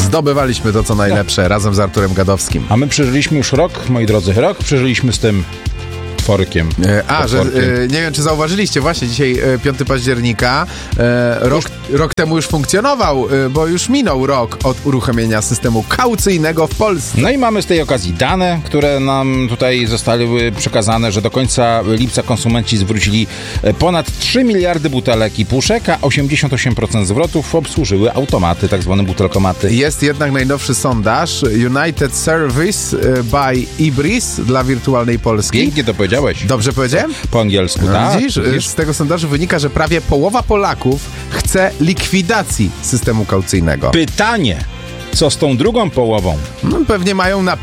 zdobywaliśmy to, co najlepsze, razem z Arturem Gadowskim. A my przeżyliśmy już rok, moi drodzy, przeżyliśmy z tym tworkiem. Nie wiem, czy zauważyliście, właśnie dzisiaj 5 października, rok temu już funkcjonował, bo już minął rok od uruchomienia systemu kaucyjnego w Polsce. No i mamy z tej okazji dane, które nam tutaj zostały przekazane, że do końca lipca konsumenci zwrócili ponad 3 miliardy butelek i puszek, a 88% zwrotów obsłużyły automaty, tak zwane butelkomaty. Jest jednak najnowszy sondaż United Service by Ibris dla wirtualnej Polski. Pięknie to powiedziałeś. Dobrze powiedziałem? Po angielsku, tak. Widzisz? Z tego sondażu wynika, że prawie połowa Polaków chce likwidacji systemu kaucyjnego. Pytanie, co z tą drugą połową? Pewnie mają na